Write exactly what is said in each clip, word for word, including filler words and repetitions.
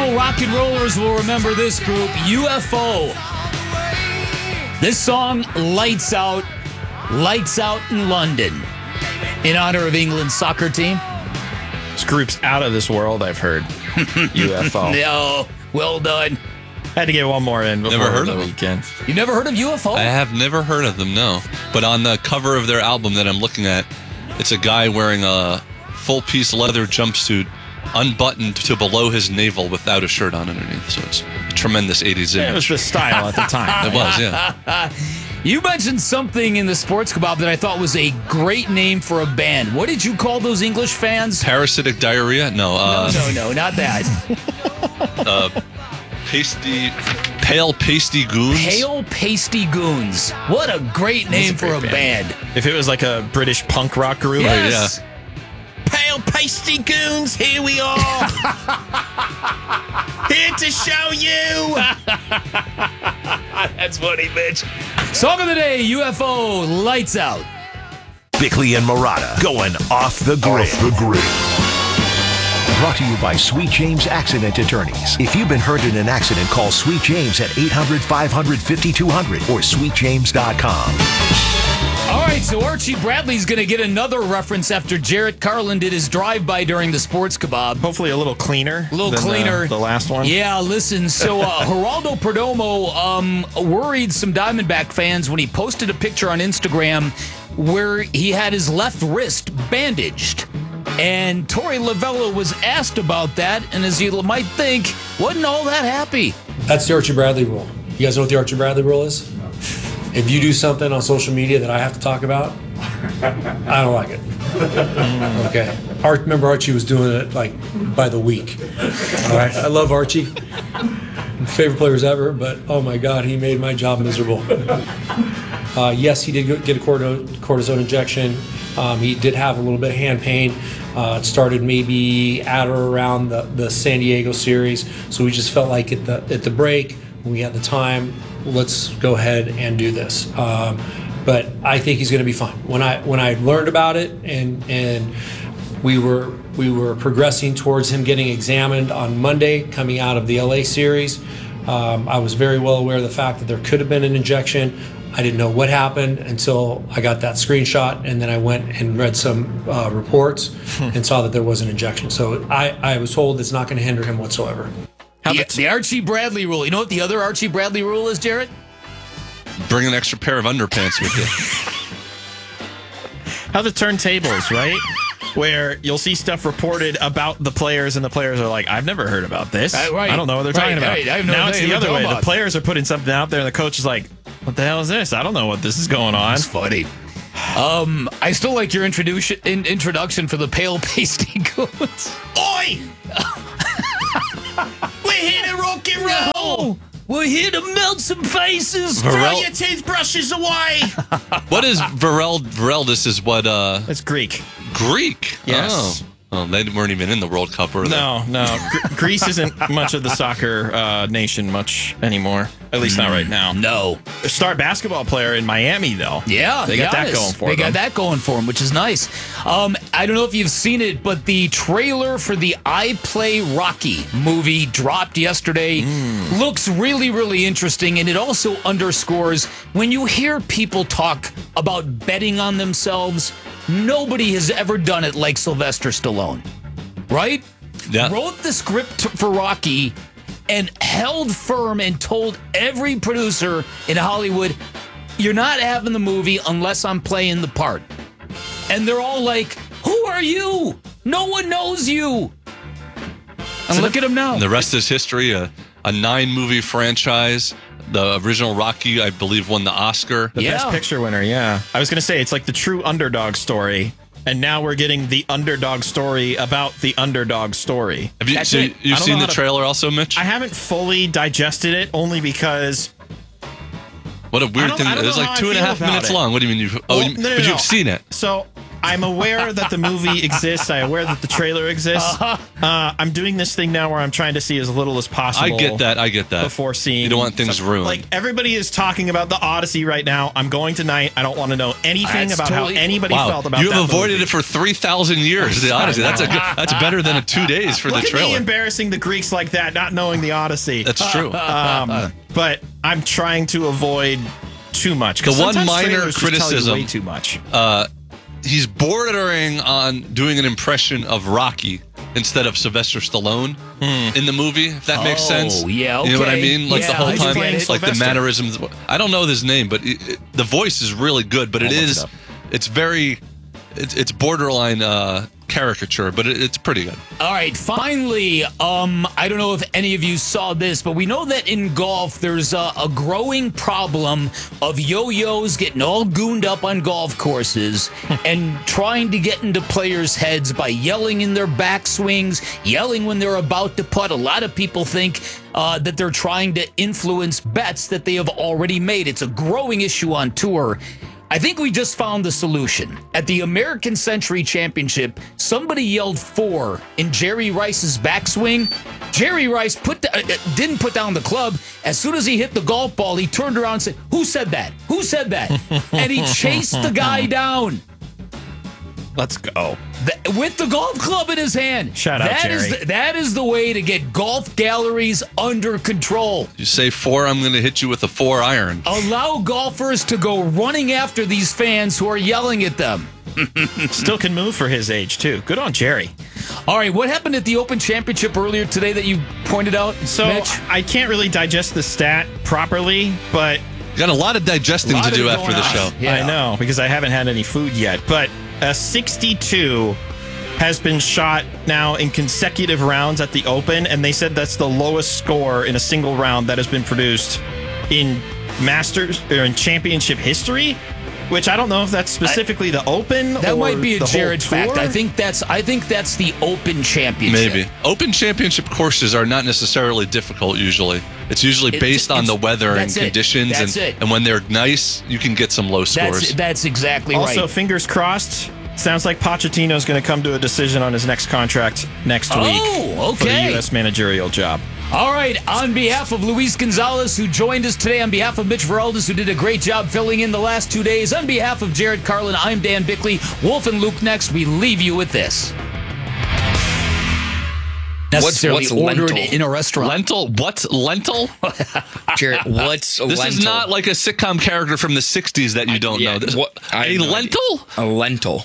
school rock and rollers will remember this group, U F O. This song, Lights Out, Lights Out in London, in honor of England's soccer team. This group's out of this world, I've heard. U F O. No, well done. Had to get one more in before Never heard the of them. weekend. You never heard of U F O? I have never heard of them, no. But on the cover of their album that I'm looking at, it's a guy wearing a full-piece leather jumpsuit, unbuttoned to below his navel without a shirt on underneath. So it's a tremendous eighties image. Yeah, it was the style at the time. It was, yeah. You mentioned something in the Sports Kebab that I thought was a great name for a band. What did you call those English fans? Parasitic diarrhea? No. Uh, no, no, no, not that. uh, pasty, pale pasty goons. Pale Pasty Goons. What a great name a for a great band. band. If it was like a British punk rock group. Yes. yeah. Pale Pasty Goons, here we are. Here to show you. That's funny, bitch. Song of the day, U F O, Lights Out. Bickley and Murata going off the grid. Off the grid. Brought to you by Sweet James Accident Attorneys. If you've been hurt in an accident, call Sweet James at eight hundred, five hundred, fifty-two hundred or sweet james dot com. All right, so Archie Bradley's going to get another reference after Jarrett Carlin did his drive-by during the Sports Kebab. Hopefully a little cleaner. A little than cleaner. The, the last one. Yeah, listen, so uh, Geraldo Perdomo um, worried some Diamondback fans when he posted a picture on Instagram where he had his left wrist bandaged. And Torey Lovullo was asked about that, and as you might think, wasn't all that happy. That's the Archie Bradley rule. You guys know what the Archie Bradley rule is? If you do something on social media that I have to talk about, I don't like it. Okay. Art, remember Archie was doing it like by the week. All right. I love Archie. Favorite players ever, but oh my God, he made my job miserable. Uh, yes, he did get a cortisone injection. Um, he did have a little bit of hand pain. Uh, it started maybe at or around the, the San Diego series. So we just felt like at the at the break, when we had the time, let's go ahead and do this. Um, but I think he's going to be fine. When I when I learned about it and and we were we were progressing towards him getting examined on Monday, coming out of the L A series, um, I was very well aware of the fact that there could have been an injection. I didn't know what happened until I got that screenshot, and then I went and read some uh, reports and saw that there was an injection. So I, I was told it's not going to hinder him whatsoever. The, the Archie Bradley rule. You know what the other Archie Bradley rule is, Jarrett? Bring an extra pair of underpants with you. How the turntables, right? Where you'll see stuff reported about the players, and the players are like, I've never heard about this. Uh, right. I don't know what they're Right, talking about. right. I have no now it's idea the what other they're way. talking The about. players are putting something out there, and the coach is like, what the hell is this? I don't know what this is going on. That's funny. Um, I still like your introduction in, introduction for the Pale Pasty Goons. Oi! We're here to rock and roll! We're here to melt some faces. Varel- Throw your toothbrushes away! What is Varel? Vareldis is what? Uh, It's Greek. Greek. Yes. Oh. Oh, they weren't even in the World Cup, were they? No, no. Gr- Greece isn't much of the soccer uh, nation much anymore. At least not right now. No. A star basketball player in Miami, though. Yeah, They got that Giannis. going for They them. got that going for them, which is nice. Um, I don't know if you've seen it, but the trailer for the I Play Rocky movie dropped yesterday. Mm. Looks really, really interesting, and it also underscores when you hear people talk about betting on themselves, nobody has ever done it like Sylvester Stallone, right? Yeah. Wrote the script for Rocky and held firm and told every producer in Hollywood, you're not having the movie unless I'm playing the part. And they're all like, who are you? No one knows you. And look at him now. And the rest is history. A, a nine-movie franchise. The original Rocky, I believe, won the Oscar. The Yeah. best picture winner, yeah. I was going to say, it's like the true underdog story. And now we're getting the underdog story about the underdog story. Have you, That's so it. I you've don't seen know the how to- trailer also, Mitch? I haven't fully digested it only because... What a I weird don't- thing. I don't It was know like how I two and a feel half about minutes it. long. What do you mean? You've, oh, Well, you, no, no, but no. you've seen it. So I'm aware that the movie exists. I'm aware that the trailer exists. Uh, I'm doing this thing now where I'm trying to see as little as possible. I get that. I get that. Before seeing, you don't want things something. ruined. Like everybody is talking about the Odyssey right now. I'm going tonight. I don't want to know anything That's about totally, how anybody wow, felt about you that have avoided movie. it for three thousand years. The Odyssey. That's a good, that's better than a two days for Look the at me trailer. embarrassing the Greeks like that, not knowing the Odyssey. That's true. Um, but I'm trying to avoid too much. 'Cause The one sometimes minor trailers just tell you criticism- way too much. Uh, he's bordering on doing an impression of Rocky instead of Sylvester Stallone in the movie, if that makes Oh, sense. yeah, You know what I okay. mean? Like the Yeah, whole I time, get it. like the Sylvester. mannerisms. I don't know his name, but it, it, the voice is really good. But it I'll look is, it up. it's very, it's, it's borderline uh, caricature, but it, it's pretty good. All right, finally, um, I don't know if any of you saw this, but we know that in golf there's a, a growing problem of yo-yos getting all gooned up on golf courses and trying to get into players' heads by yelling in their backswings, yelling when they're about to putt. A lot of people think uh, that they're trying to influence bets that they have already made. It's a growing issue on tour. I think we just found the solution. At the American Century Championship, somebody yelled four in Jerry Rice's backswing. Jerry Rice put the, uh, didn't put down the club. As soon as he hit the golf ball, he turned around and said, "Who said that? Who said that?" And he chased the guy down. Let's go. Th- with the golf club in his hand. Shout out, That is Jerry. the, that is the way to get golf galleries under control. You say four, I'm going to hit you with a four iron. Allow golfers to go running after these fans who are yelling at them. Still can move for his age, too. Good on Jerry. All right, what happened at the Open Championship earlier today that you pointed out, So Mitch? I can't really digest the stat properly, but You got a lot of digesting Lot to of do going after the on. show. Yeah. I know because I haven't had any food yet. But a sixty-two has been shot now in consecutive rounds at the Open, and they said that's the lowest score in a single round that has been produced in Masters or in championship history. Which I don't know if that's specifically the Open. That or might be a the whole Jared fact. tour. I think that's I think that's the Open Championship. Maybe. Open championship courses are not necessarily difficult usually. It's usually It- based on it's- the weather and that's it. conditions. That's and, it. and when they're nice, you can get some low scores. That's that's exactly Also, right. fingers crossed. Sounds like Pochettino's going to come to a decision on his next contract next Oh, week for the okay. U S managerial job. All right, on behalf of Luis Gonzalez, who joined us today, on behalf of Mitch Veraldez, who did a great job filling in the last two days, on behalf of Jared Carlin, I'm Dan Bickley. Wolf and Luke next. We leave you with this. Necessarily what's ordered lentil? in a restaurant. Lentil? What? Lentil? Jared, what's a This lentil? is not like a sitcom character from the sixties that you don't yeah, know. This, what- I a have no lentil? a lentil.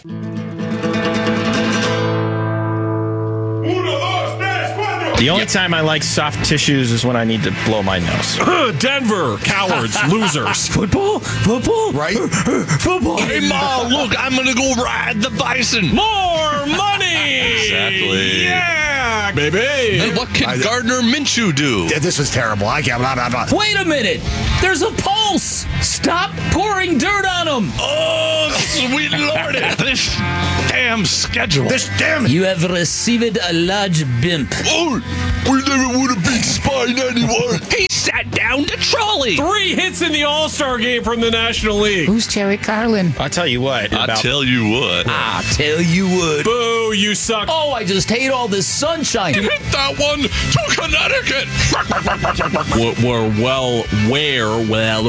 The only time I like soft tissues is when I need to blow my nose. Denver, cowards, losers. Football? Football? Right? Football. Hey, Ma, look, I'm going to go ride the bison. More money. Exactly. Yeah, baby. And what can Gardner Minshew do? This is terrible. I can't. Blah, blah, blah. Wait a minute. There's a pulse. Stop pouring dirt on him. Oh, sweet lordy. This damn schedule. This damn. You have received a large bimp. Oh, we never would have been spying anyone. He sat down the trolley. Three hits in the All-Star game from the National League. Who's Jerry Carlin? I'll tell you what. I about- tell you what. I tell you what. Boo, you suck. Oh, I just hate all this sunshine. Hit that one to Connecticut. We're well where well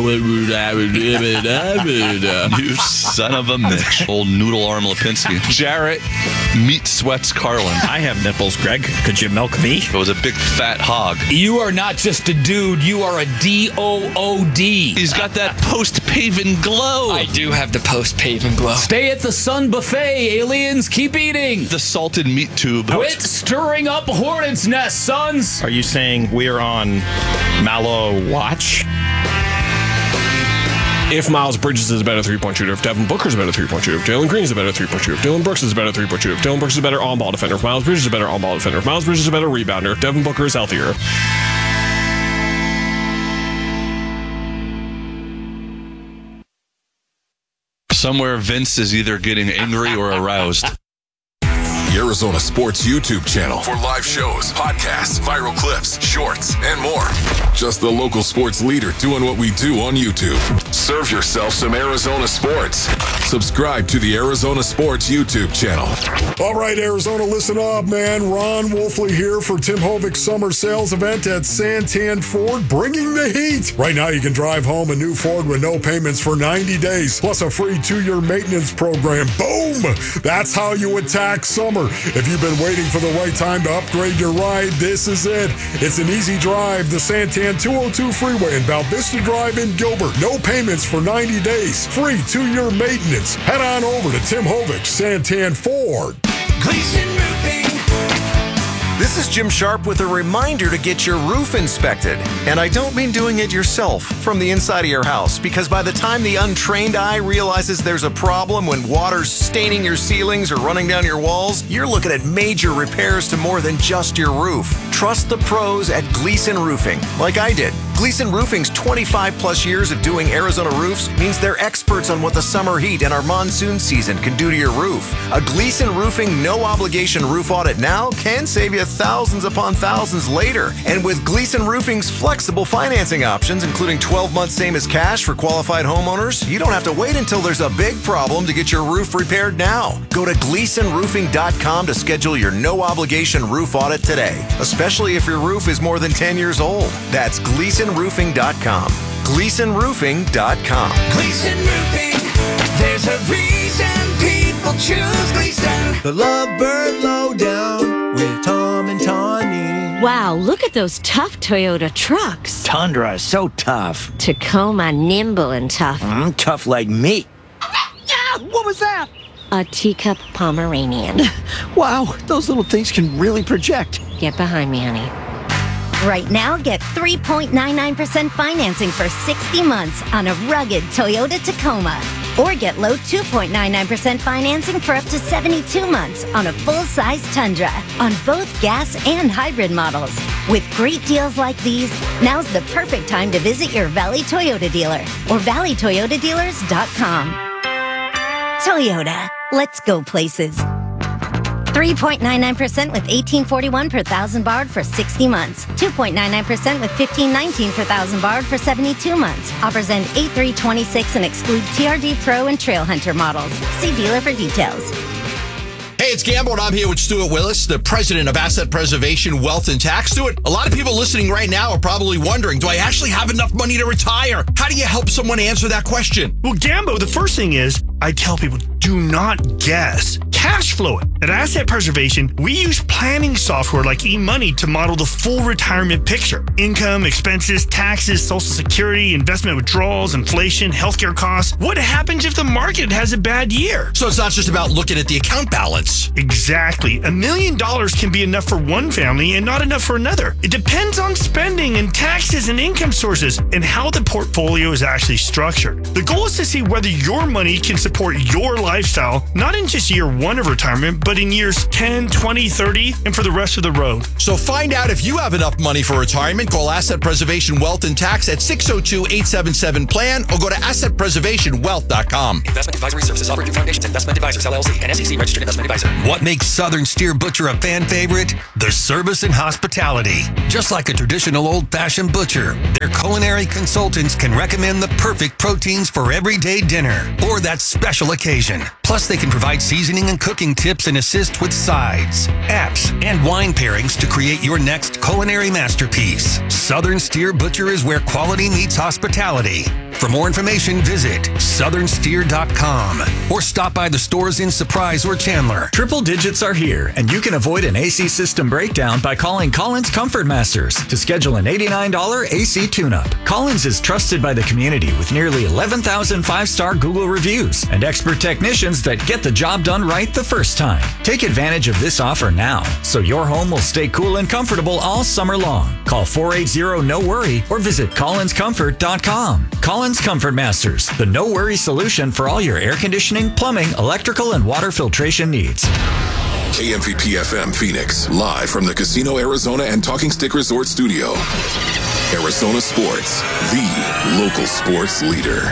You son of a bitch. Old noodle arm Lipinski. Jarrett meat sweats Carlin. I have nipples, Greg. Could you milk me? It was a big fat hog. You are not just a dude, you are a D O O D. He's got that post-paven glow. I do have the post-paving glow. Stay at the Sun Buffet, aliens. Keep eating. The salted meat tube. Quit stirring up hornets' nests, sons. Are you saying we're on Mallow Watch? If Miles Bridges is a better three-point shooter, if Devin Booker is a better three-point shooter, if Jalen Green is a better three-point shooter, if Dylan Brooks is a better three-point shooter, if Dylan Brooks is a better on-ball defender, if Miles Bridges is a better on-ball defender, if Miles Bridges is a better rebounder, if Devin Booker is healthier. Somewhere Vince is either getting angry or aroused. Arizona Sports YouTube channel for live shows, podcasts, viral clips, shorts, and more. Just the local sports leader doing what we do on YouTube. Serve yourself some Arizona sports. Subscribe to the Arizona Sports YouTube channel. All right, Arizona, listen up, man. Ron Wolfley here for Tim Hovig's summer sales event at Santan Ford, bringing the heat. Right now, you can drive home a new Ford with no payments for ninety days, plus a free two-year maintenance program. Boom! That's how you attack summer. If you've been waiting for the right time to upgrade your ride, this is it. It's an easy drive, the Santan two oh two Freeway in Val Vista Drive in Gilbert. No payments for ninety days. Free two-year maintenance. Head on over to Tim Hovig, Santan Ford. Gleason Roofing. This is Jim Sharp with a reminder to get your roof inspected. And I don't mean doing it yourself from the inside of your house, because by the time the untrained eye realizes there's a problem when water's staining your ceilings or running down your walls, you're looking at major repairs to more than just your roof. Trust the pros at Gleason Roofing, like I did. Gleason Roofing's twenty-five plus years of doing Arizona roofs means they're experts on what the summer heat and our monsoon season can do to your roof. A Gleason Roofing no-obligation roof audit now can save you thousands upon thousands later. And with Gleason Roofing's flexible financing options, including twelve months same as cash for qualified homeowners, you don't have to wait until there's a big problem to get your roof repaired now. Go to gleason roofing dot com to schedule your no-obligation roof audit today, especially if your roof is more than ten years old. That's gleason roofing dot com. gleason roofing dot com. Gleason Roofing. There's a reason people choose Gleason. The Lovebird Lowdown with Tom and Tawny. Wow, look at those tough Toyota trucks. Tundra is so tough. Tacoma, nimble and tough. Mm, tough like me. Ah, what was that? A teacup Pomeranian. Wow, those little things can really project. Get behind me, honey. Right now, get three point nine nine percent financing for sixty months on a rugged Toyota Tacoma. Or get low two point nine nine percent financing for up to seventy-two months on a full-size Tundra on both gas and hybrid models. With great deals like these, now's the perfect time to visit your Valley Toyota dealer or valley toyota dealers dot com. Toyota, let's go places. three point nine nine percent with eighteen forty-one per thousand borrowed for sixty months. two point nine nine percent with fifteen nineteen per thousand borrowed for seventy-two months. Offers end eight three twenty-six and exclude T R D Pro and Trail Hunter models. See dealer for details. Hey, it's Gambo, and I'm here with Stuart Willis, the president of Asset Preservation Wealth and Tax. Stuart, a lot of people listening right now are probably wondering, do I actually have enough money to retire? How do you help someone answer that question? Well, Gambo, the first thing is, I tell people, do not guess. Cash flow it. At Asset Preservation, we use planning software like eMoney to model the full retirement picture. Income, expenses, taxes, Social Security, investment withdrawals, inflation, healthcare costs. What happens if the market has a bad year? So it's not just about looking at the account balance. Exactly. A million dollars can be enough for one family and not enough for another. It depends on spending and taxes and income sources and how the portfolio is actually structured. The goal is to see whether your money can support your lifestyle, not in just year one of retirement, but in years ten, twenty, thirty, and for the rest of the road. So find out if you have enough money for retirement. Call Asset Preservation Wealth and Tax at six oh two, eight seven seven, plan or go to asset preservation wealth dot com. Investment advisory services offered through Foundations Investment Advisors, L L C, and S E C registered investment advisor. What makes Southern Steer Butcher a fan favorite? The service and hospitality. Just like a traditional old-fashioned butcher, their culinary consultants can recommend the perfect proteins for everyday dinner or that special occasion. Plus, they can provide seasoning and cooking tips and assist with sides, apps, and wine pairings to create your next culinary masterpiece. Southern Steer Butcher is where quality meets hospitality. For more information, visit southern steer dot com or stop by the stores in Surprise or Chandler. Triple digits are here, and you can avoid an A C system breakdown by calling Collins Comfort Masters to schedule an eighty-nine dollars A C tune-up. Collins is trusted by the community with nearly eleven thousand five-star Google reviews and expert technicians that get the job done right the first time. Take advantage of this offer now, so your home will stay cool and comfortable all summer long. Call four eight zero, no worry or visit collins comfort dot com. Collins Comfort Masters, the no-worry solution for all your air conditioning, plumbing, electrical, and water filtration needs. K M V P F M Phoenix, live from the Casino Arizona and Talking Stick Resort Studio. Arizona Sports, the local sports leader.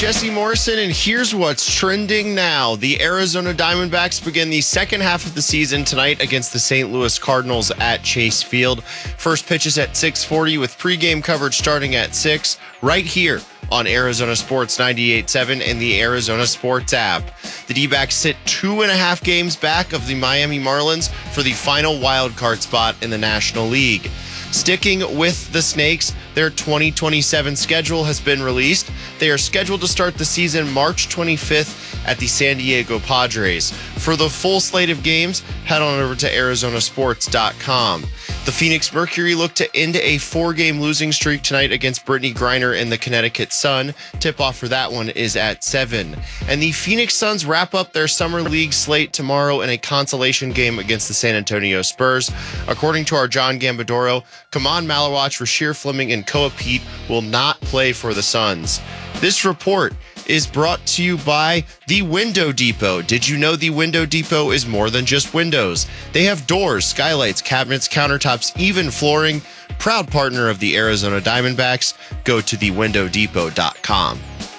Jesse Morrison, and here's what's trending now. The Arizona Diamondbacks begin the second half of the season tonight against the Saint Louis Cardinals at Chase Field. First pitch is at six forty with pregame coverage starting at six right here on Arizona Sports ninety-eight point seven and the Arizona Sports app. The D-backs sit two and a half games back of the Miami Marlins for the final wild card spot in the National League. Sticking with the Snakes, their twenty twenty-seven schedule has been released. They are scheduled to start the season March twenty-fifth at the San Diego Padres. For the full slate of games, head on over to Arizona Sports dot com. The Phoenix Mercury look to end a four-game losing streak tonight against Brittany Griner and the Connecticut Sun. Tip-off for that one is at seven. And the Phoenix Suns wrap up their summer league slate tomorrow in a consolation game against the San Antonio Spurs. According to our John Gambadoro, Kaman Malawach, Rasheer Fleming, and Koa Pete will not play for the Suns. This report is brought to you by the Window Depot. Did you know the Window Depot is more than just windows? They have doors, skylights, cabinets, countertops, even flooring. Proud partner of the Arizona Diamondbacks. Go to the window depot dot com.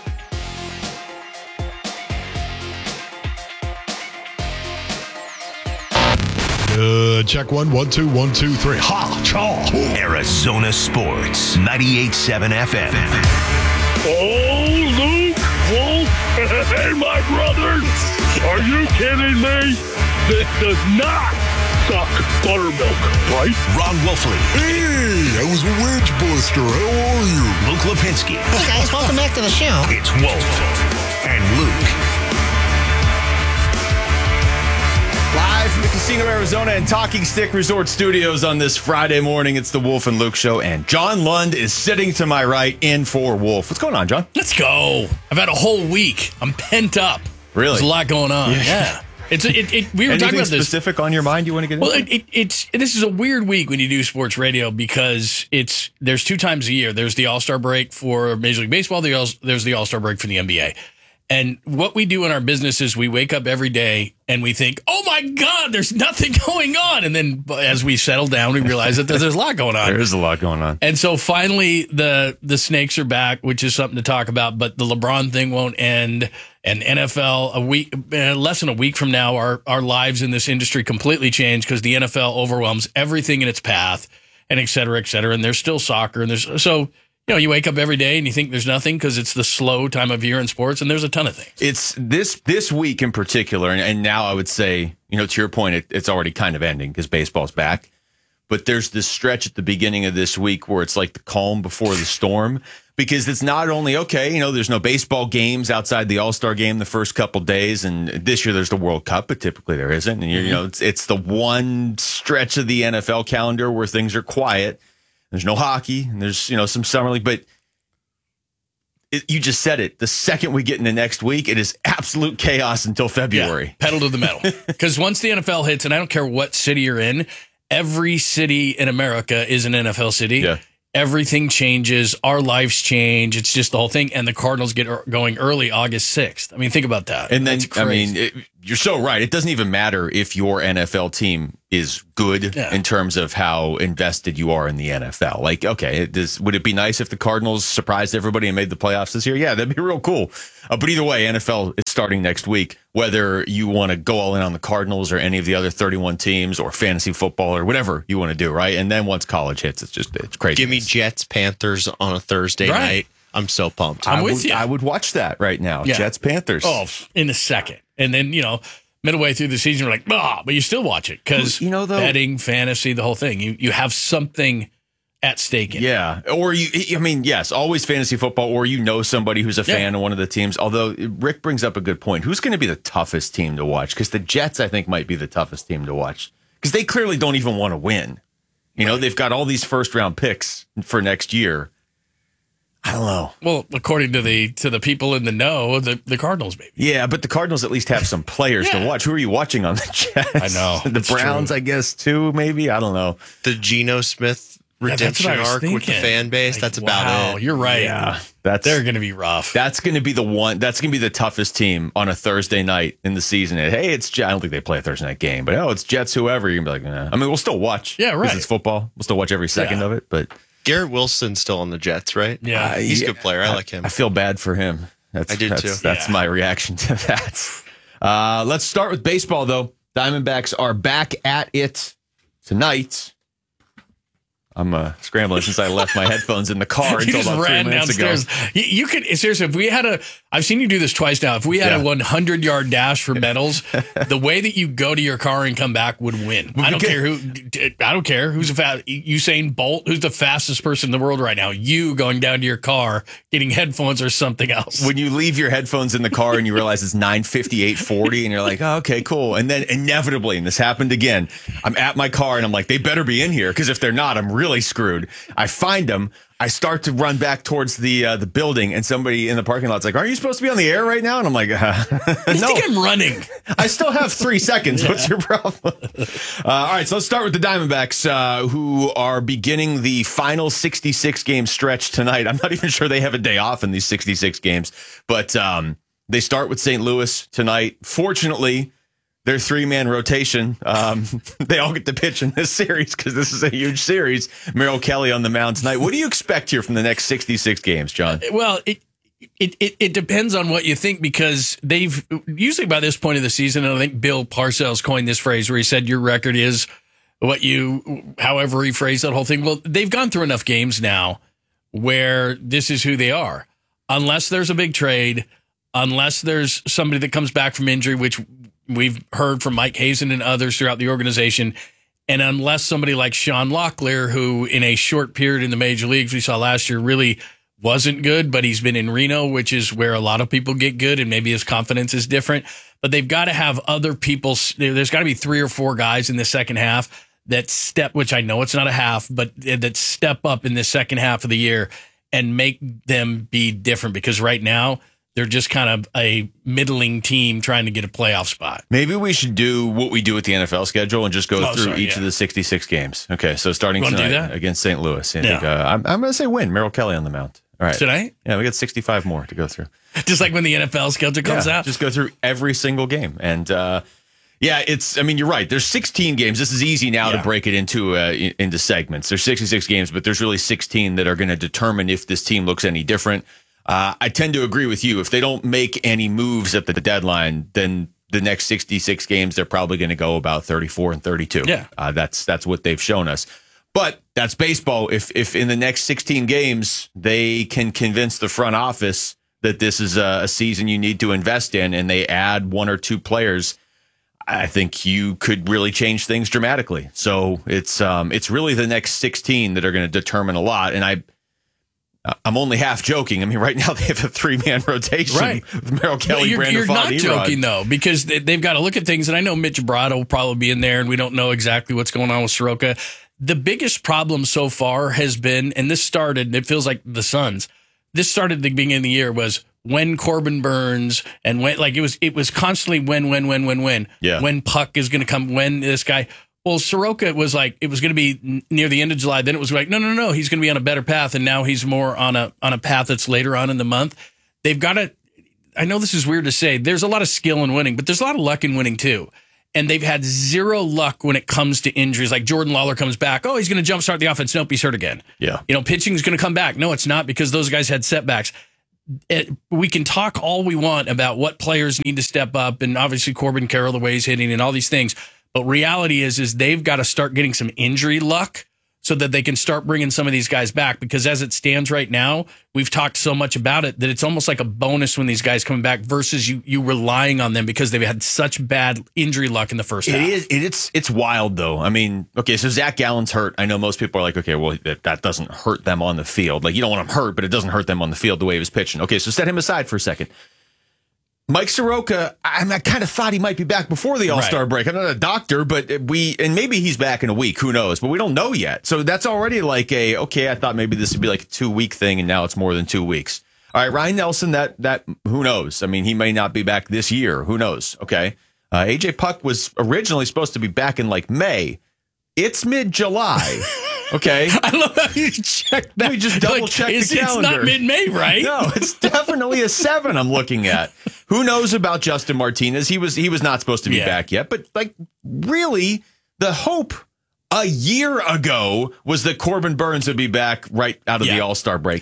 Uh, check one, one, two, one, two, three. Ha, chaw. Arizona Sports, ninety-eight point seven F M. Oh, Luke, Wolf, hey, my brothers. Are you kidding me? This does not suck buttermilk, right? Ron Wolfley. Hey, I was a wedge buster. How are you? Luke Lipinski. Hey, guys, welcome back to the show. It's Wolf and Luke. Live from the Casino Arizona and Talking Stick Resort Studios on this Friday morning, it's the Wolf and Luke Show, and John Lund is sitting to my right in for Wolf. What's going on, John? Let's go. I've had a whole week. I'm pent up. Really? There's a lot going on. Yeah. Yeah. It's it, it, we were Anything talking about this. specific on your mind you want to get into? Well, it, it, it's this is a weird week when you do sports radio because it's there's two times a year. There's the All-Star break for Major League Baseball. There's the All-Star break for the N B A. And what we do in our business is we wake up every day and we think, oh, my God, there's nothing going on. And then as we settle down, we realize that there's a lot going on. There is a lot going on. And so finally, the the Snakes are back, which is something to talk about. But the LeBron thing won't end. And N F L, a week, uh, less than a week from now, our, our lives in this industry completely change because the N F L overwhelms everything in its path and et cetera, et cetera. And there's still soccer. And there's so... You know, you wake up every day and you think there's nothing because it's the slow time of year in sports, and there's a ton of things. It's this this week in particular, and, and now I would say, you know, to your point, it, it's already kind of ending because baseball's back. But there's this stretch at the beginning of this week where it's like the calm before the storm, because it's not only, okay, you know, there's no baseball games outside the All-Star game the first couple days, and this year there's the World Cup, but typically there isn't. And, you're, you know, it's, it's the one stretch of the N F L calendar where things are quiet. There's no hockey, and there's, you know, some summer league, but it, you just said it. The second we get into next week, it is absolute chaos until February. Yeah, pedal to the metal. Because once the N F L hits, and I don't care what city you're in, every city in America is an N F L city. Yeah. Everything changes. Our lives change. It's just the whole thing. And the Cardinals get going early August sixth. I mean, think about that. And then, That's I crazy. mean, it, you're so right. It doesn't even matter if your N F L team is good Yeah. in terms of how invested you are in the N F L. Like, okay, it does, would it be nice if the Cardinals surprised everybody and made the playoffs this year? Yeah, that'd be real cool. Uh, but either way, N F L is starting next week. Whether you want to go all in on the Cardinals or any of the other thirty-one teams or fantasy football or whatever you want to do, right? And then once college hits, it's just, it's crazy. Give me Jets, Panthers on a Thursday Right. night. I'm so pumped. I'm I with would, you. I would watch that right now. Yeah. Jets, Panthers. Oh, in a second. And then, you know, midway through the season, you're like, ah, but you still watch it because You know, though- betting, fantasy, the whole thing. You you have something at stake in it. Yeah. Or you, I mean, yes, always fantasy football, or you know somebody who's a Yeah. fan of one of the teams. Although Rick brings up a good point. Who's going to be the toughest team to watch? Because the Jets, I think, might be the toughest team to watch because they clearly don't even want to win. You know, they've got all these first round picks for next year. I don't know. Well, according to the to the people in the know, the, the Cardinals, maybe. Yeah, but the Cardinals at least have some players Yeah. to watch. Who are you watching on the Jets? I know. The It's Browns, true. I guess, too, maybe. I don't know. The Geno Smith Yeah, that's redemption what I was arc with the thinking. fan base. Like, that's wow, about it. You're right. Yeah, that's They're going to be rough. That's going to be the one. That's going to be the toughest team on a Thursday night in the season. And, hey, it's. I don't think they play a Thursday night game, but oh, it's Jets. Whoever you're gonna be like, nah. I mean, we'll still watch. Yeah, 'cause right. It's football. We'll still watch every second Yeah. of it. But Garrett Wilson's still on the Jets, right? Yeah. He's a yeah, good player. I like him. I feel bad for him. That's, I did that's, too. That's Yeah. my reaction to that. Uh, let's start with baseball, though. Diamondbacks are back at it tonight. I'm uh, scrambling since I left my headphones in the car You until just about three ran minutes downstairs. ago. You, you could seriously, if we had a, I've seen you do this twice now. If we had Yeah. a one hundred yard dash for medals, the way that you go to your car and come back would win. I don't Okay. care who. I don't care who's the fast. Usain Bolt, who's the fastest person in the world right now. You going down to your car, getting headphones or something else. When you leave your headphones in the car and you realize it's nine fifty-eight forty and you're like, oh, okay, cool. And then inevitably, and this happened again, I'm at my car and I'm like, they better be in here because if they're not, I'm really screwed. I find them. I start to run back towards the uh, the building and somebody in the parking lot's like, aren't you supposed to be on the air right now? And I'm like, uh, I no. think I'm running. I still have three seconds. What's your problem? Uh, all right, so let's start with the Diamondbacks, uh, who are beginning the final sixty-six game stretch tonight. I'm not even sure they have a day off in these sixty-six games, but um, they start with Saint Louis tonight. Fortunately, their three-man rotation, um, they all get to pitch in this series because this is a huge series. Merrill Kelly on the mound tonight. What do you expect here from the next sixty-six games, John? Well, it, it it it depends on what you think because they've usually by this point of the season, and I think Bill Parcells coined this phrase where he said your record is what you, however he phrased that whole thing. Well, they've gone through enough games now where this is who they are. Unless there's a big trade, unless there's somebody that comes back from injury, which we've heard from Mike Hazen and others throughout the organization. And unless somebody like Sean Locklear, who in a short period in the major leagues we saw last year really wasn't good, but he's been in Reno, which is where a lot of people get good and maybe his confidence is different. But they've got to have other people. There's got to be three or four guys in the second half that step, which I know it's not a half, but that step up in the second half of the year and make them be different because right now, they're just kind of a middling team trying to get a playoff spot. Maybe we should do what we do with the N F L schedule and just go Oh, through sorry, each yeah. of the sixty-six games. Okay, so starting You wanna do tonight that? against Saint Louis. I Yeah. think, uh, I'm, I'm going to say win. Merrill Kelly on the mound. All right. Today? Yeah, we got sixty-five more to go through. Just like when the N F L schedule comes Yeah, out? Just go through every single game. And, uh, yeah, it's, I mean, you're right. There's sixteen games. This is easy now Yeah. to break it into uh, into segments. There's sixty-six games, but there's really sixteen that are going to determine if this team looks any different. Uh, I tend to agree with you. If they don't make any moves at the deadline, then the next sixty-six games, they're probably going to go about thirty-four and thirty-two. Yeah. Uh, that's that's what they've shown us. But that's baseball. If if in the next sixteen games, they can convince the front office that this is a, a season you need to invest in and they add one or two players, I think you could really change things dramatically. So it's um, it's really the next sixteen that are going to determine a lot. And I, I'm only half joking. I mean, right now they have a three man rotation Right. with Merrill Kelly, But you're, Brandon you're Pfaadt, not Erod. joking, though, because they, they've got to look at things. And I know Mitch Brado will probably be in there, and we don't know exactly what's going on with Soroka. The biggest problem so far has been, and this started, it feels like the Suns, this started at the beginning of the year, was when Corbin Burns and when, like, it was it was constantly when, when, when, when, when. Yeah. When Puck is going to come, when this guy. Well, Soroka was like, it was going to be n- near the end of July. Then it was like, no, no, no, he's going to be on a better path. And now he's more on a on a path that's later on in the month. They've got to, I know this is weird to say, there's a lot of skill in winning, but there's a lot of luck in winning too. And they've had zero luck when it comes to injuries. Like Jordan Lawler comes back. Oh, he's going to jumpstart the offense. Nope, he's hurt again. Yeah. You know, pitching is going to come back. No, it's not because those guys had setbacks. It, we can talk all we want about what players need to step up. And obviously Corbin Carroll, the way he's hitting and all these things. But reality is, is they've got to start getting some injury luck so that they can start bringing some of these guys back. Because as it stands right now, we've talked so much about it that it's almost like a bonus when these guys come back versus you you relying on them because they've had such bad injury luck in the first It half. is. It, it's it's wild though. I mean, okay, so Zach Gallen's hurt. I know most people are like, okay, well that, that doesn't hurt them on the field. Like you don't want them hurt, but it doesn't hurt them on the field the way he was pitching. Okay, so set him aside for a second. Mike Soroka, I, I kind of thought he might be back before the All-Star Right. break. I'm not a doctor, but we, and maybe he's back in a week. Who knows? But we don't know yet. So that's already like a, okay, I thought maybe this would be like a two-week thing, and now it's more than two weeks. All right, Ryan Nelson, that, that who knows? I mean, he may not be back this year. Who knows? Okay. Uh, A J Puck was originally supposed to be back in like May. It's mid-July. Okay. I love how you check that. We just double check Like, it's- the calendar. It's not mid-May, right? No, it's definitely a seven I'm looking at. Who knows about Justin Martinez? He was he was not supposed to be Yeah. back yet. But like really, the hope a year ago was that Corbin Burns would be back right out of the Yeah. All-Star break.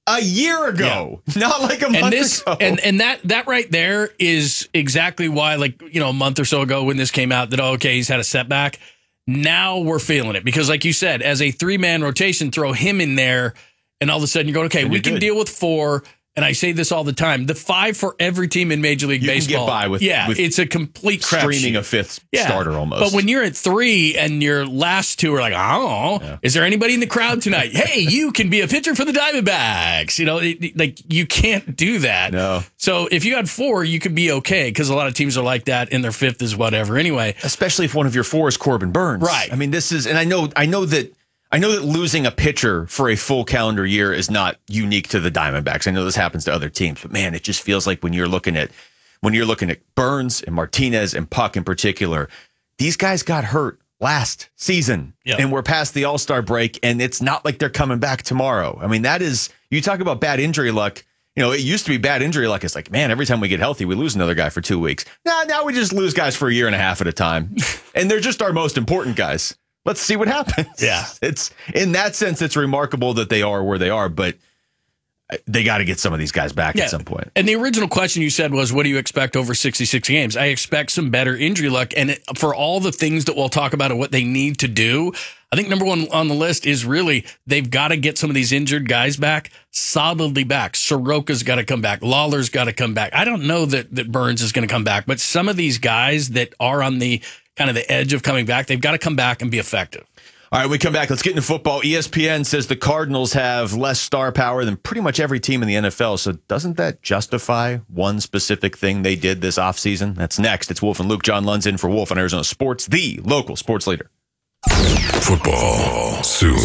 a year ago, yeah. not like a month and this, ago. And and that that right there is exactly why, like, you know, a month or so ago when this came out, that, oh, okay, he's had a setback. Now we're feeling it because, like you said, as a three-man rotation, throw him in there, and all of a sudden you're going, okay, and we can good. deal with four. And I say this all the time: the five for every team in Major League you Baseball. Can get by with, yeah, with it's a complete crap streaming sheet. a fifth yeah. starter almost. But when you're at three and your last two are like, I don't know, yeah. is there anybody in the crowd tonight? Hey, you can be a pitcher for the Diamondbacks. You know, it, like you can't do that. No. So if you had four, you could be okay because a lot of teams are like that, and their fifth is whatever. Anyway, especially if one of your four is Corbin Burns, right? I mean, this is, and I know, I know that. I know that losing a pitcher for a full calendar year is not unique to the Diamondbacks. I know this happens to other teams, but man, it just feels like when you're looking at when you're looking at Burns and Martinez and Puck in particular, these guys got hurt last season, yep. and we're past the All-Star break, and it's not like they're coming back tomorrow. I mean, that is, you talk about bad injury luck. You know, it used to be bad injury luck. It's like, man, every time we get healthy, we lose another guy for two weeks. Now, now we just lose guys for a year and a half at a time, and they're just our most important guys. Let's see what happens. Yeah. It's in that sense, it's remarkable that they are where they are, but they got to get some of these guys back yeah. at some point. And the original question you said was, what do you expect over sixty-six games? I expect some better injury luck. And it, for all the things that we'll talk about and what they need to do, I think number one on the list is really they've got to get some of these injured guys back, solidly back. Soroka's got to come back. Lawler's got to come back. I don't know that, that Burns is going to come back, but some of these guys that are on the kind of the edge of coming back, they've got to come back and be effective. All right, we come back. Let's get into football. E S P N says the Cardinals have less star power than pretty much every team in the N F L. So doesn't that justify one specific thing they did this offseason? That's next. It's Wolf and Luke. John Lund's in for Wolf on Arizona Sports, the local sports leader. Football soon.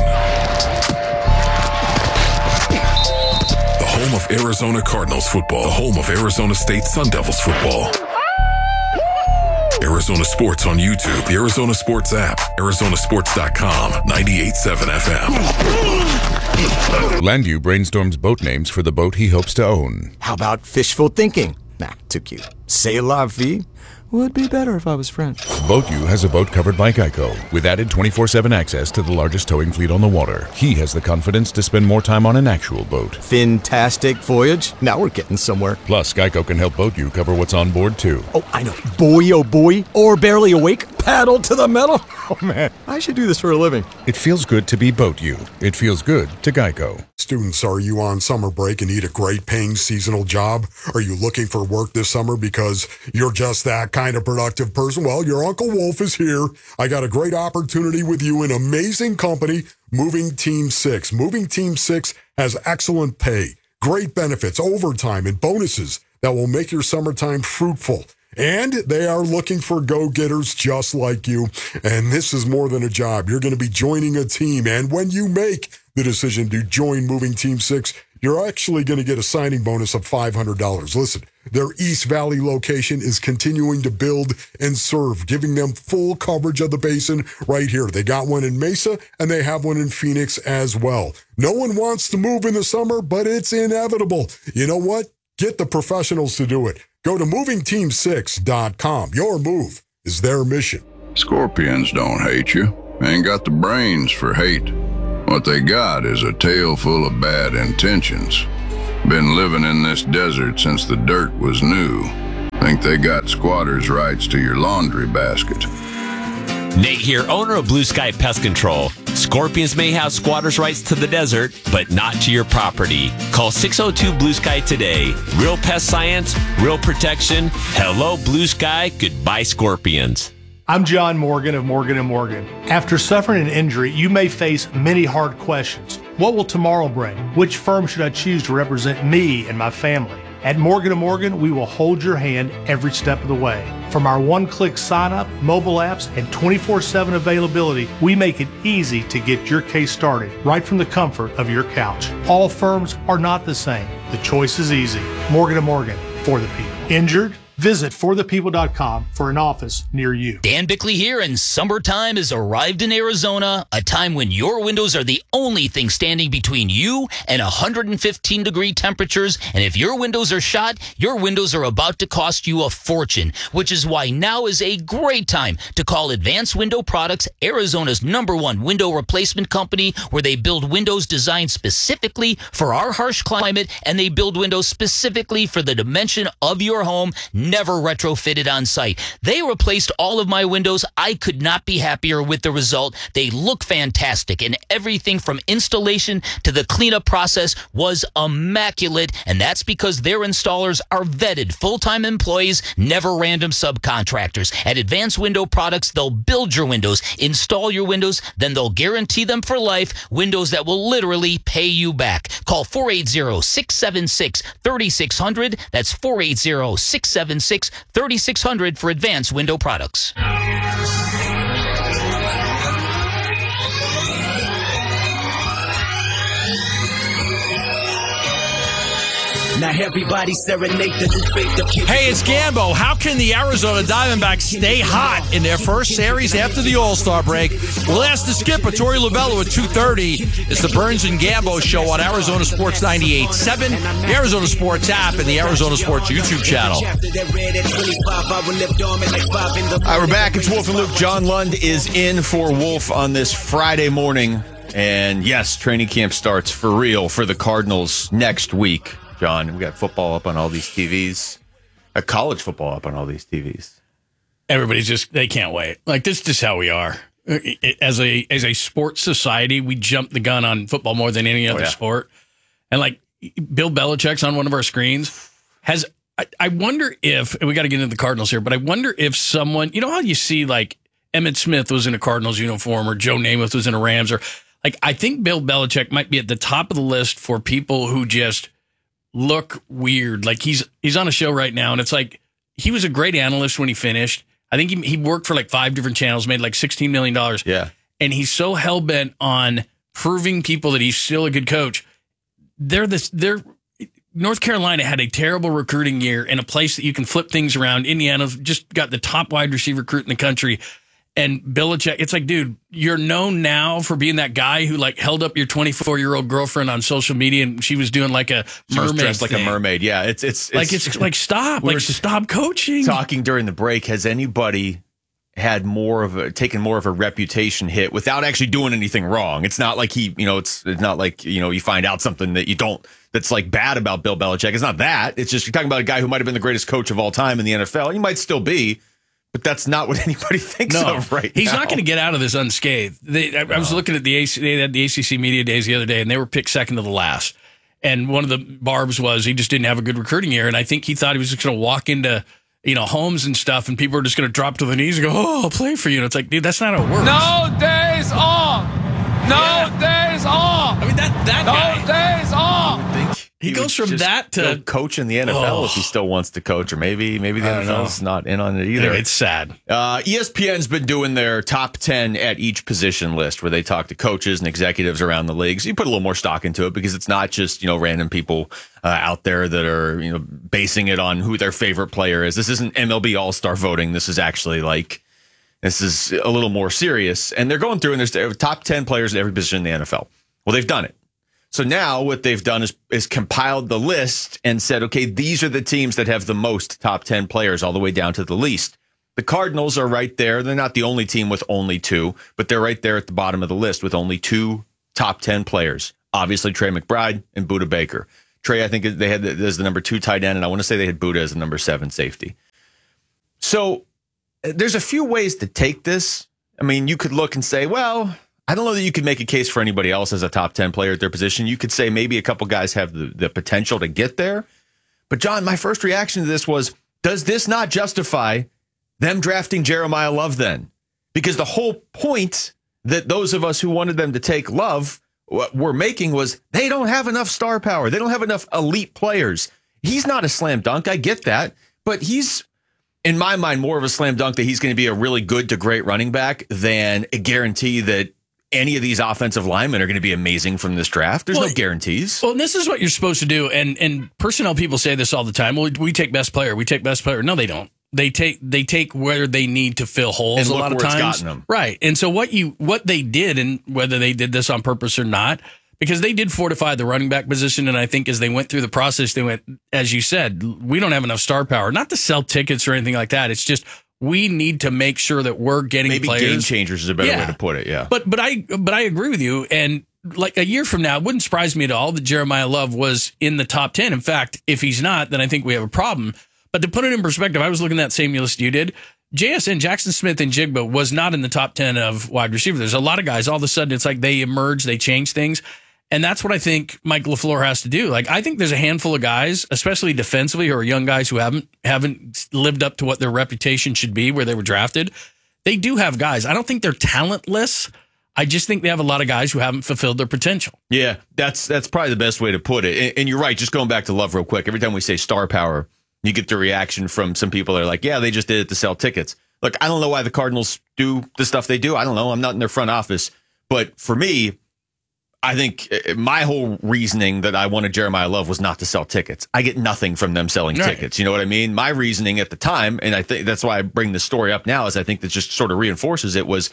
The home of Arizona Cardinals football. The home of Arizona State Sun Devils football. Arizona Sports on YouTube, the Arizona Sports app, Arizona Sports dot com, ninety-eight point seven F M. Landu brainstorms boat names for the boat he hopes to own. How about fishful thinking? Nah, too cute. C'est la vie would be better if I was French. BoatU has a boat covered by Geico with added twenty-four seven access to the largest towing fleet on the water. He has the confidence to spend more time on an actual boat. Fantastic voyage. Now we're getting somewhere. Plus, Geico can help BoatU cover what's on board, too. Oh, I know. Boy, oh boy. Or barely awake. Paddle to the metal. Oh, man. I should do this for a living. It feels good to be BoatU. It feels good to Geico. Students, are you on summer break and need a great paying seasonal job? Are you looking for work this summer because you're just that kind of productive person? Well, your Uncle Wolf is here. I got a great opportunity with you, an amazing company, Moving Team six. Moving Team six has excellent pay, great benefits, overtime, and bonuses that will make your summertime fruitful. And they are looking for go-getters just like you. And this is more than a job. You're going to be joining a team. And when you make the decision to join Moving Team six, you're actually going to get a signing bonus of five hundred dollars. Listen, their East Valley location is continuing to build and serve, giving them full coverage of the basin right here. They got one in Mesa, and they have one in Phoenix as well. No one wants to move in the summer, but it's inevitable. You know what? Get the professionals to do it. Go to moving team six dot com. Your move is their mission. Scorpions don't hate you. Ain't got the brains for hate. What they got is a tail full of bad intentions. Been living in this desert since the dirt was new. Think they got squatters' rights to your laundry basket. Nate here, owner of Blue Sky Pest Control. Scorpions may have squatters' rights to the desert, but not to your property. Call six oh two Blue Sky today. Real pest science, real protection. Hello, Blue Sky. Goodbye, Scorpions. I'm John Morgan of Morgan and Morgan. After suffering an injury, you may face many hard questions. What will tomorrow bring? Which firm should I choose to represent me and my family? At Morgan and Morgan, we will hold your hand every step of the way. From our one-click sign-up, mobile apps, and twenty-four seven availability, we make it easy to get your case started right from the comfort of your couch. All firms are not the same. The choice is easy. Morgan and Morgan, for the people. Injured? Visit for the people dot com for an office near you. Dan Bickley here, and summertime has arrived in Arizona, a time when your windows are the only thing standing between you and one hundred fifteen degree temperatures. And if your windows are shot, your windows are about to cost you a fortune, which is why now is a great time to call Advanced Window Products, Arizona's number one window replacement company, where they build windows designed specifically for our harsh climate, and they build windows specifically for the dimension of your home, never retrofitted on site. They replaced all of my windows. I could not be happier with the result. They look fantastic, and everything from installation to the cleanup process was immaculate, and that's because their installers are vetted full-time employees, never random subcontractors. At Advanced Window Products, they'll build your windows, install your windows, then they'll guarantee them for life, windows that will literally pay you back. Call four eight zero, six seven six, three six zero zero. That's four eight zero, six seven six, three six zero zero for Advanced Window Products. Now everybody serenade the new faith of Hey, it's Gambo. How can the Arizona Diamondbacks stay hot in their first series after the All-Star break? We'll ask the skipper, Tori Lovello, at two thirty. It's the Burns and Gambo show on Arizona Sports ninety-eight point seven, the Arizona Sports app, and the Arizona Sports YouTube channel. All right, we're back. It's Wolf and Luke. John Lund is in for Wolf on this Friday morning. And yes, training camp starts for real for the Cardinals next week. John, we got football up on all these T Vs, a college football up on all these T Vs. Everybody's just, they can't wait. Like, this is just how we are. As a as a sports society, we jump the gun on football more than any other oh, yeah. sport. And like, Bill Belichick's on one of our screens. Has, I, I wonder if, and we got to get into the Cardinals here, but I wonder if someone, you know how you see like Emmitt Smith was in a Cardinals uniform or Joe Namath was in a Rams, or like, I think Bill Belichick might be at the top of the list for people who just look weird. Like he's he's on a show right now, and it's like he was a great analyst when he finished. I think he, he worked for like five different channels, made like sixteen million dollars. Yeah. And he's so hell-bent on proving people that he's still a good coach. They're this they're North Carolina had a terrible recruiting year in a place that you can flip things around. Indiana just got the top wide receiver recruit in the country. And Belichick, it's like, dude, you're known now for being that guy who like held up your twenty-four-year-old girlfriend on social media, and she was doing like a she mermaid was dressed thing. like a mermaid. Yeah, it's it's, it's like it's like stop, like stop coaching. Talking during the break, has anybody had more of a taken more of a reputation hit without actually doing anything wrong? It's not like he, you know, it's it's not like, you know, you find out something that you don't that's like bad about Bill Belichick. It's not that. It's just you're talking about a guy who might have been the greatest coach of all time in the N F L. He might still be. But that's not what anybody thinks no, of right he's now. He's not going to get out of this unscathed. They, I, no. I was looking at the A C, they had the A C C Media Days the other day, and they were picked second to the last. And one of the barbs was he just didn't have a good recruiting year, and I think he thought he was just going to walk into, you know, homes and stuff, and people were just going to drop to the knees and go, "Oh, I'll play for you." And it's like, dude, that's not how it works. No days off. No yeah. days off. I mean that that no guy. days off. He, he goes from that to coach in the N F L oh. if he still wants to coach, or maybe maybe the N F L is not in on it either. It's sad. Uh, E S P N's been doing their top ten at each position list, where they talk to coaches and executives around the league. So you put a little more stock into it because it's not just, you know, random people uh, out there that are, you know, basing it on who their favorite player is. This isn't M L B All-Star voting. This is actually like this is a little more serious. And they're going through and there's top ten players at every position in the N F L. Well, they've done it. So now what they've done is, is compiled the list and said, okay, these are the teams that have the most top ten players all the way down to the least. The Cardinals are right there. They're not the only team with only two, but they're right there at the bottom of the list with only two top ten players. Obviously, Trey McBride and Budda Baker. Trey, I think they had as the number two tight end, and I want to say they had Budda as the number seven safety. So there's a few ways to take this. I mean, you could look and say, well, I don't know that you could make a case for anybody else as a top ten player at their position. You could say maybe a couple guys have the, the potential to get there. But, John, my first reaction to this was, does this not justify them drafting Jeremiah Love then? Because the whole point that those of us who wanted them to take Love were making was they don't have enough star power. They don't have enough elite players. He's not a slam dunk. I get that. But he's, in my mind, more of a slam dunk that he's going to be a really good to great running back than a guarantee that any of these offensive linemen are going to be amazing from this draft. There's Well, no guarantees. Well, this is what you're supposed to do. And and personnel people say this all the time. Well, we take best player. We take best player. No, they don't. They take they take where they need to fill holes And a look lot of where it's times. gotten them. Right. And so what you what they did, and whether they did this on purpose or not, because they did fortify the running back position, and I think as they went through the process, they went, as you said, we don't have enough star power. Not to sell tickets or anything like that. It's just we need to make sure that we're getting Maybe players. game changers is a better Yeah. way to put it. Yeah. But but I but I agree with you. And like a year from now, it wouldn't surprise me at all that Jeremiah Love was in the top ten. In fact, if he's not, then I think we have a problem. But to put it in perspective, I was looking at that same list you did. J S N, Jackson Smith and Jigba was not in the top ten of wide receiver. There's a lot of guys. All of a sudden, it's like they emerge, they change things. And that's what I think Mike LaFleur has to do. Like, I think there's a handful of guys, especially defensively, who are young guys who haven't haven't lived up to what their reputation should be where they were drafted. They do have guys. I don't think they're talentless. I just think they have a lot of guys who haven't fulfilled their potential. Yeah, that's that's probably the best way to put it. And, and you're right. Just going back to Love real quick. Every time we say star power, you get the reaction from some people that are like, yeah, they just did it to sell tickets. Look, I don't know why the Cardinals do the stuff they do. I don't know. I'm not in their front office. But for me, I think my whole reasoning that I wanted Jeremiah Love was not to sell tickets. I get nothing from them selling Right. tickets. You know what I mean? My reasoning at the time, and I think that's why I bring the story up now, is I think that just sort of reinforces it, was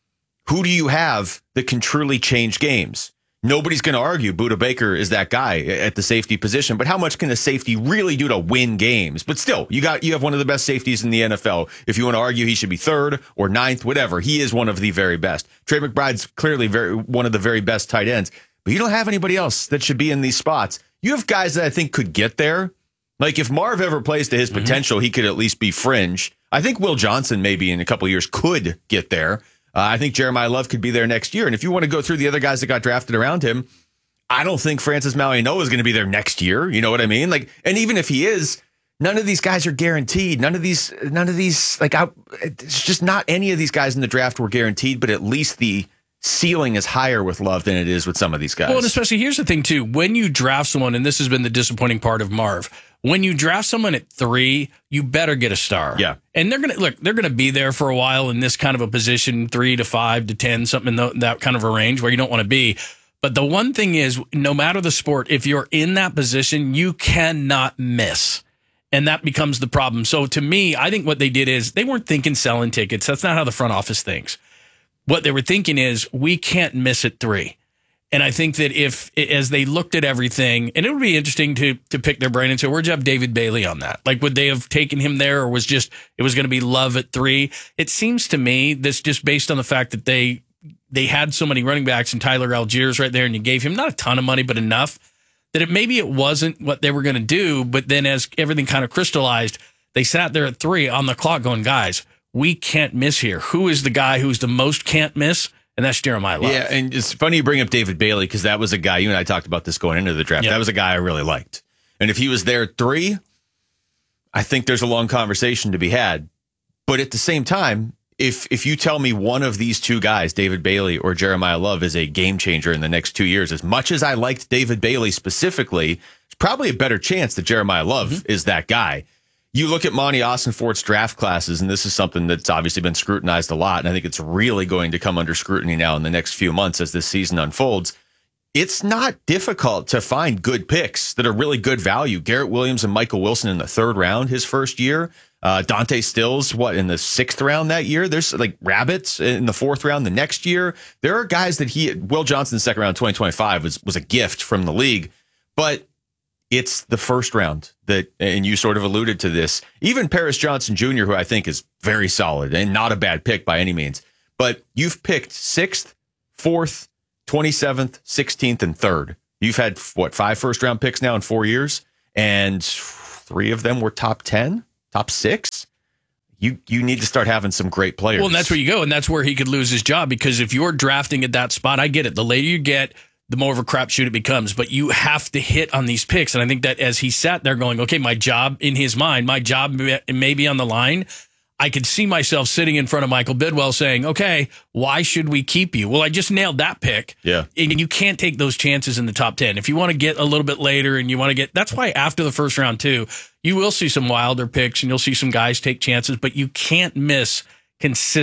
who do you have that can truly change games? Nobody's going to argue Budda Baker is that guy at the safety position, but how much can a safety really do to win games? But still, you got you have one of the best safeties in the N F L. If you want to argue he should be third or ninth, whatever, he is one of the very best. Trey McBride's clearly very one of the very best tight ends, but you don't have anybody else that should be in these spots. You have guys that I think could get there. Like if Marv ever plays to his Mm-hmm. potential, he could at least be fringe. I think Will Johnson maybe in a couple of years could get there. Uh, I think Jeremiah Love could be there next year. And if you want to go through the other guys that got drafted around him, I don't think Francis Malianoa is going to be there next year. You know what I mean? Like, and even if he is, none of these guys are guaranteed. None of these, none of these, like, I, it's just not any of these guys in the draft were guaranteed, but at least the ceiling is higher with Love than it is with some of these guys. Well, and especially here's the thing, too. When you draft someone, and this has been the disappointing part of Marv, when you draft someone at three, you better get a star. Yeah. And they're going to look, they're going to be there for a while in this kind of a position, three to five to ten, something in the, that kind of a range where you don't want to be. But the one thing is, no matter the sport, if you're in that position, you cannot miss. And that becomes the problem. So to me, I think what they did is they weren't thinking selling tickets. That's not how the front office thinks. What they were thinking is, we can't miss at three. And I think that if, as they looked at everything, and it would be interesting to to pick their brain and say, where'd you have David Bailey on that? Like, would they have taken him there, or was just, it was going to be Love at three? It seems to me that's just based on the fact that they they had so many running backs and Tyler Algiers right there, and you gave him not a ton of money, but enough that it maybe it wasn't what they were going to do. But then as everything kind of crystallized, they sat there at three on the clock going, guys, we can't miss here. Who is the guy who's the most can't miss? And that's Jeremiah Love. Yeah, and it's funny you bring up David Bailey, because that was a guy, you and I talked about this going into the draft. Yep. That was a guy I really liked. And if he was there at three, I think there's a long conversation to be had. But at the same time, if if you tell me one of these two guys, David Bailey or Jeremiah Love, is a game changer in the next two years, as much as I liked David Bailey specifically, it's probably a better chance that Jeremiah Love mm-hmm. is that guy. You look at Monty Austin-Fort's draft classes, and this is something that's obviously been scrutinized a lot, and I think it's really going to come under scrutiny now in the next few months as this season unfolds. It's not difficult to find good picks that are really good value. Garrett Williams and Michael Wilson in the third round his first year. Uh, Dante Stills, what, in the sixth round that year? There's like Rabbits in the fourth round the next year. There are guys that he, Will Johnson, second round twenty twenty-five was, was a gift from the league, but it's the first round that, and you sort of alluded to this, even Paris Johnson Junior, who I think is very solid and not a bad pick by any means, but you've picked sixth, fourth, twenty-seventh, sixteenth, and third. You've had, what, five first round picks now in four years, and three of them were top ten, top six. You you need to start having some great players. Well, and that's where you go, and that's where he could lose his job, because if you're drafting at that spot, I get it. The later you get, the more of a crapshoot it becomes, but you have to hit on these picks. And I think that as he sat there going, okay, my job in his mind, my job may be on the line. I could see myself sitting in front of Michael Bidwell saying, okay, why should we keep you? Well, I just nailed that pick. Yeah. And you can't take those chances in the top ten. If you want to get a little bit later and you want to get, that's why after the first round too, you will see some wilder picks and you'll see some guys take chances, but you can't miss consistent